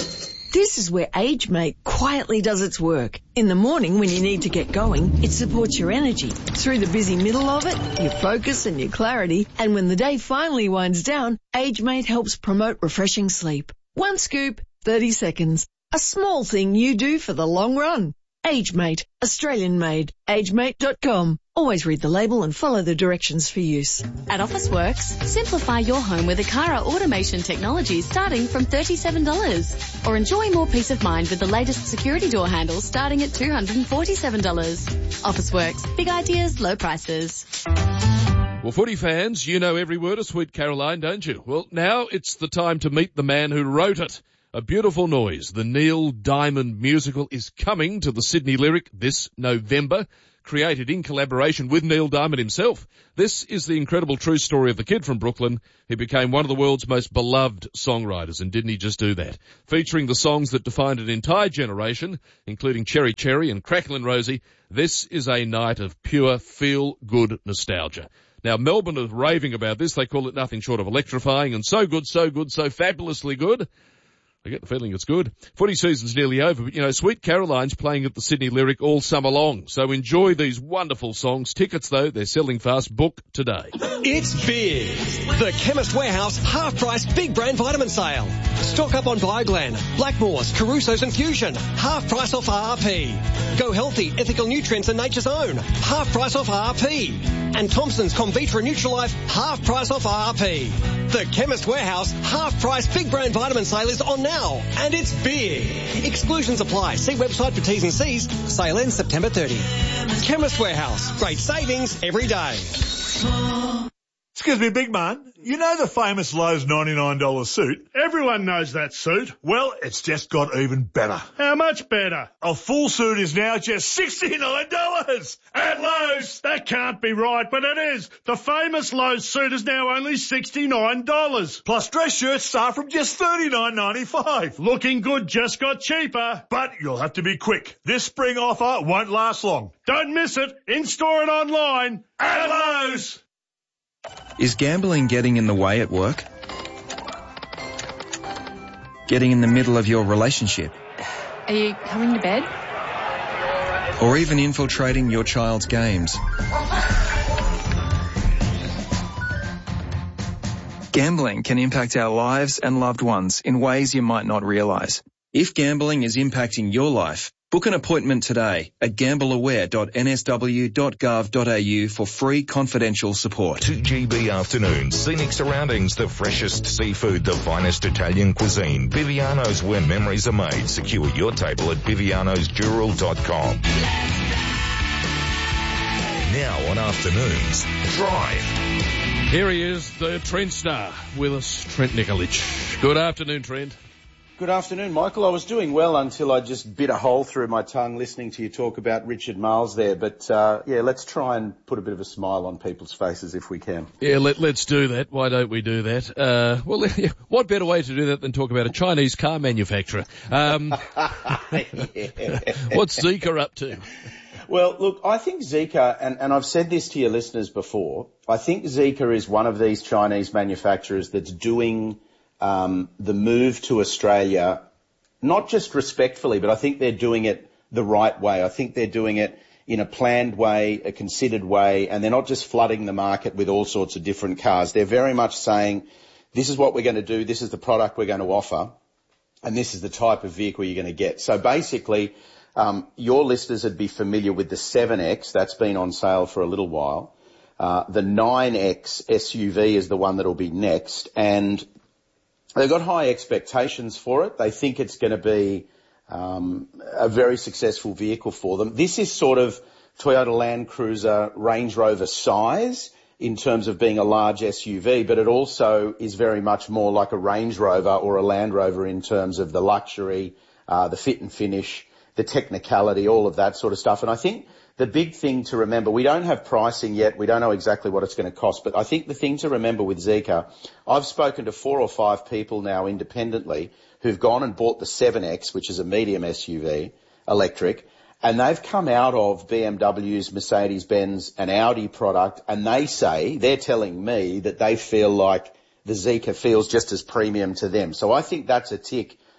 This is where AgeMate quietly does its work. In the morning when you need to get going, it supports your energy. Through the busy middle of it, your focus and your clarity. And when the day finally winds down, AgeMate helps promote refreshing sleep. One scoop, 30 seconds. A small thing you do for the long run. AgeMate, Australian made. AgeMate.com. Always read the label and follow the directions for use. At Officeworks, simplify your home with Akara automation technology starting from $37. Or enjoy more peace of mind with the latest security door handles starting at $247. Officeworks, big ideas, low prices. Well, footy fans, you know every word of Sweet Caroline, don't you? Well, now it's the time to meet the man who wrote it. A Beautiful Noise, the Neil Diamond musical, is coming to the Sydney Lyric this November, created in collaboration with Neil Diamond himself. This is the incredible true story of the kid from Brooklyn who became one of the world's most beloved songwriters, and didn't he just do that? Featuring the songs that defined an entire generation, including Cherry Cherry and Cracklin' Rosie, this is a night of pure feel-good nostalgia. Now, Melbourne are raving about this. They call it nothing short of electrifying and so good, so fabulously good. I get the feeling it's good. Footy season's nearly over, but, you know, Sweet Caroline's playing at the Sydney Lyric all summer long. So enjoy these wonderful songs. Tickets, though, they're selling fast. Book today. It's big. The Chemist Warehouse half-price big brand vitamin sale. Stock up on Bioglan, Blackmores, Caruso's and Fusion. Half price off RRP. Go healthy, ethical nutrients and Nature's Own. Half price off RRP. And Thompson's Comvitra Nutrilife, half price off RRP. The Chemist Warehouse half-price big brand vitamin sale is on now. And it's big. Exclusions apply. See website for T's and C's. Sale ends September 30. Chemist Warehouse. Great savings every day. Excuse me, big man. You know the famous Lowe's $99 suit? Everyone knows that suit. Well, it's just got even better. How much better? A full suit is now just $69 at Lowe's. That can't be right, but it is. The famous Lowe's suit is now only $69. Plus dress shirts start from just $39.95. Looking good just got cheaper. But you'll have to be quick. This spring offer won't last long. Don't miss it. In-store and online at Lowe's. Is gambling getting in the way at work? Getting in the middle of your relationship? Are you coming to bed? Or even infiltrating your child's games? Gambling can impact our lives and loved ones in ways you might not realise. If gambling is impacting your life, book an appointment today at gambleaware.nsw.gov.au for free confidential support. 2GB afternoons, scenic surroundings, the freshest seafood, the finest Italian cuisine. Viviano's, where memories are made. Secure your table at vivianosjewel.com. Now on afternoons, Drive. Here he is, the Trent star with us, Trent Nikolic. Good afternoon, Trent. Good afternoon, Michael. I was doing well until I just bit a hole through my tongue listening to you talk about Richard Miles there. But, yeah, let's try and put a bit of a smile on people's faces if we can. Yeah, let's do that. Why don't we do that? Well, what better way to do that than talk about a Chinese car manufacturer? What's Zeekr up to? Well, look, I think Zeekr, and I've said this to your listeners before, I think Zeekr is one of these Chinese manufacturers that's doing the move to Australia, not just respectfully, but I think they're doing it the right way. I think they're doing it in a planned way, a considered way, and they're not just flooding the market with all sorts of different cars. They're very much saying, this is what we're going to do, this is the product we're going to offer, and this is the type of vehicle you're going to get. So basically, your listeners would be familiar with the 7X. That's been on sale for a little while. The 9X SUV is the one that will be next, and they've got high expectations for it. They think it's going to be a very successful vehicle for them. This is sort of Toyota Land Cruiser Range Rover size in terms of being a large SUV, but it also is very much more like a Range Rover or a Land Rover in terms of the luxury, the fit and finish, the technicality, all of that sort of stuff. And I think the big thing to remember, we don't have pricing yet. We don't know exactly what it's going to cost. But I think the thing to remember with Zeekr, I've spoken to 4 or 5 people now independently who've gone and bought the 7X, which is a medium SUV, electric, and they've come out of BMW's, Mercedes-Benz and Audi product, and they're telling me that they feel like the Zeekr feels just as premium to them. So I think that's a tick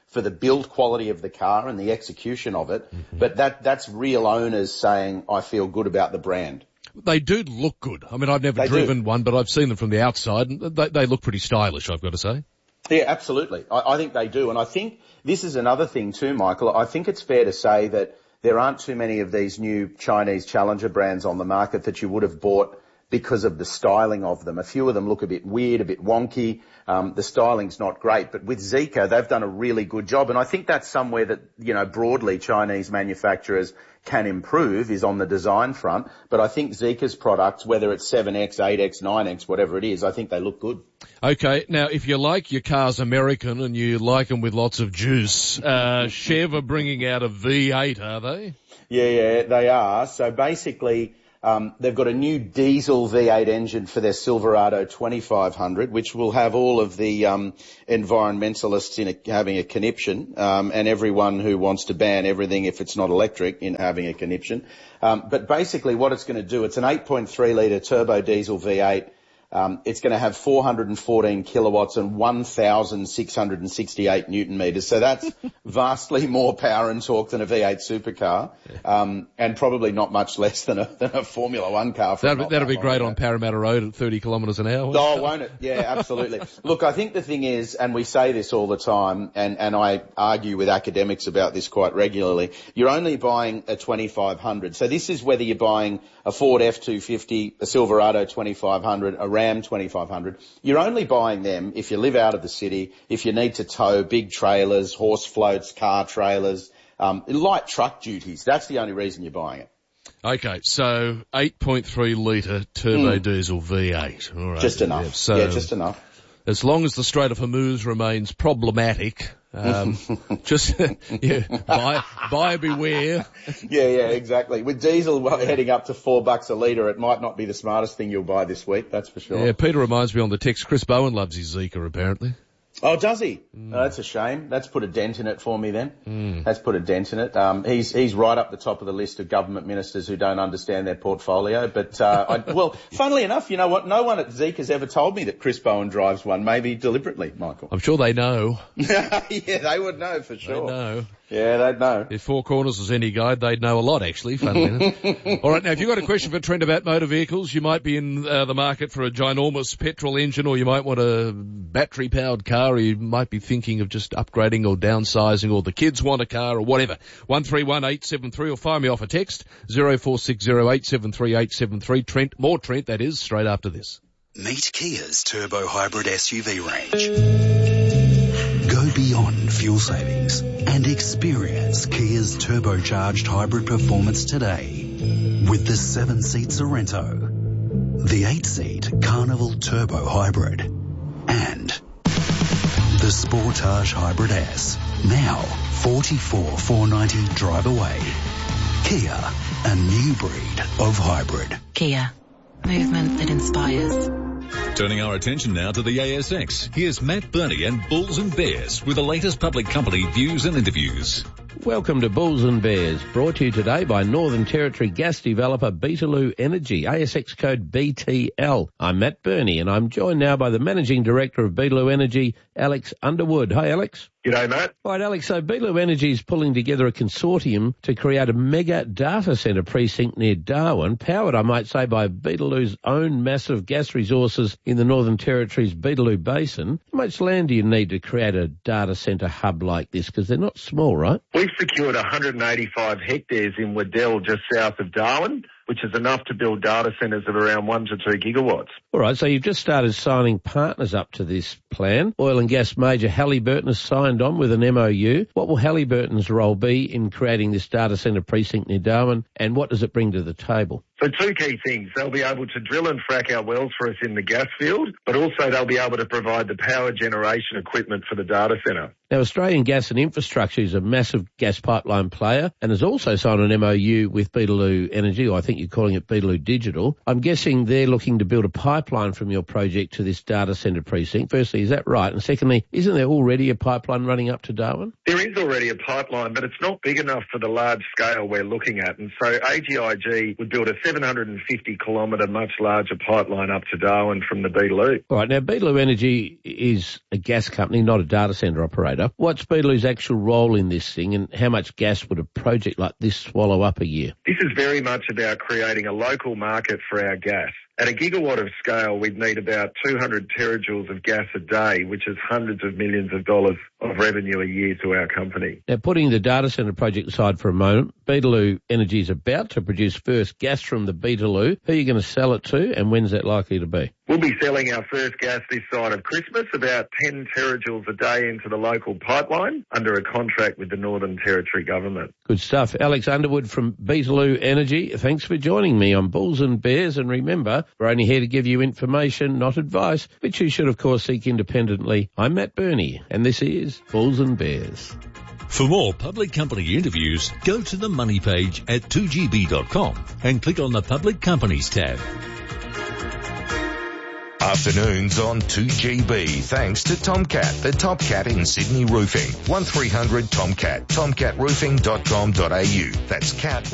for the build quality of the car and the execution of it. But that's real owners saying, I feel good about the brand. They do look good. I mean, I've never driven one, but I've seen them from the outside, and they look pretty stylish, I've got to say. Yeah, absolutely. I think they do. And I think this is another thing too, Michael. I think it's fair to say that there aren't too many of these new Chinese challenger brands on the market that you would have bought because of the styling of them. A few of them look a bit weird, a bit wonky. The styling's not great. But with Zeekr, they've done a really good job. And I think that's somewhere that, you know, broadly Chinese manufacturers can improve is on the design front. But I think Zeekr's products, whether it's 7X, 8X, 9X, whatever it is, I think they look good. Okay, now if you like your cars American and you like them with lots of juice, Chev are bringing out a V8, are they? Yeah, they are. So basically, they've got a new diesel V8 engine for their Silverado 2500, which will have all of the environmentalists having a conniption, and everyone who wants to ban everything if it's not electric in having a conniption. But basically what it's going to do, it's an 8.3 litre turbo diesel V8. It's going to have 414 kilowatts and 1,668 newton meters. So that's vastly more power and torque than a V8 supercar, and probably not much less than a Formula One car. That'll be great on Parramatta Road at 30 kilometres an hour. Oh, won't it? Yeah, absolutely. Look, I think the thing is, and we say this all the time, and I argue with academics about this quite regularly, you're only buying a 2500. So this is whether you're buying a Ford F-250, a Silverado 2500, a Ram 2500. You're only buying them if you live out of the city, if you need to tow big trailers, horse floats, car trailers, light truck duties. That's the only reason you're buying it. Okay, so 8.3 litre turbo diesel V8. All right. Just enough. Just enough. As long as the Strait of Hormuz remains problematic, just buyer beware. Yeah, exactly. With diesel heading up to $4 a litre, it might not be the smartest thing you'll buy this week, that's for sure. Yeah, Peter reminds me on the text, Chris Bowen loves his Zeekr apparently. Oh, does he? Oh, that's a shame. That's put a dent in it for me then. That's put a dent in it. He's right up the top of the list of government ministers who don't understand their portfolio. But, well, funnily enough, you know what? No one at Zeekr's ever told me that Chris Bowen drives one, maybe deliberately, Michael. I'm sure they know. Yeah, they would know for sure. They know. Yeah, they'd know. If Four Corners was any guide, they'd know a lot, actually, funnily enough. All right, now, if you've got a question for Trent about motor vehicles, you might be in the market for a ginormous petrol engine, or you might want a battery-powered car, or you might be thinking of just upgrading or downsizing, or the kids want a car, or whatever. 131873, or fire me off a text, 0460873873. Trent, more Trent, that is, straight after this. Meet Kia's turbo hybrid SUV range. Go beyond fuel savings and experience Kia's turbocharged hybrid performance today with the 7-seat Sorento, the 8-seat Carnival Turbo Hybrid, and the Sportage Hybrid S. Now 44,490 drive away. Kia, a new breed of hybrid. Kia, movement that inspires. Turning our attention now to the ASX. Here's Matt Burney and Bulls and Bears with the latest public company views and interviews. Welcome to Bulls and Bears, brought to you today by Northern Territory gas developer Beetaloo Energy, ASX code BTL. I'm Matt Burney and I'm joined now by the Managing Director of Beetaloo Energy, Alex Underwood. Hi, Alex. G'day, Matt. All right, Alex, so Beetaloo Energy is pulling together a consortium to create a mega data centre precinct near Darwin, powered, I might say, by Beetaloo's own massive gas resources in the Northern Territory's Beetaloo Basin. How much land do you need to create a data centre hub like this? Because they're not small, right? We've secured 185 hectares in Waddell, just south of Darwin, which is enough to build data centres of around 1 to 2 gigawatts. All right, so you've just started signing partners up to this plan. Oil and gas major Halliburton has signed on with an MOU. What will Halliburton's role be in creating this data centre precinct near Darwin, and what does it bring to the table? So 2 key things. They'll be able to drill and frack our wells for us in the gas field, but also they'll be able to provide the power generation equipment for the data centre. Now, Australian Gas and Infrastructure is a massive gas pipeline player and has also signed an MOU with Beetaloo Energy, or I think you're calling it Beetaloo Digital. I'm guessing they're looking to build a pipeline from your project to this data centre precinct. Firstly, is that right? And secondly, isn't there already a pipeline running up to Darwin? There is already a pipeline, but it's not big enough for the large scale we're looking at. And so AGIG would build a 750-kilometre, much larger pipeline up to Darwin from the Beetaloo. All right, now Beetaloo Energy is a gas company, not a data centre operator. What's Beetaloo's actual role in this thing, and how much gas would a project like this swallow up a year? This is very much about creating a local market for our gas. At a gigawatt of scale, we'd need about 200 terajoules of gas a day, which is hundreds of millions of dollars of revenue a year to our company. Now, putting the data centre project aside for a moment, Beetaloo Energy is about to produce first gas from the Beetaloo. Who are you going to sell it to, and when's that likely to be? We'll be selling our first gas this side of Christmas, about 10 terajoules a day into the local pipeline under a contract with the Northern Territory Government. Good stuff. Alex Underwood from Beetaloo Energy, thanks for joining me on Bulls and Bears. And remember, we're only here to give you information, not advice, which you should, of course, seek independently. I'm Matt Burney, and this is Bulls and Bears. For more public company interviews, go to the Money page at 2gb.com and click on the Public Companies tab. Afternoons on 2GB, thanks to Tomcat, the top cat in Sydney roofing. 1300 Tomcat, tomcatroofing.com.au. That's cat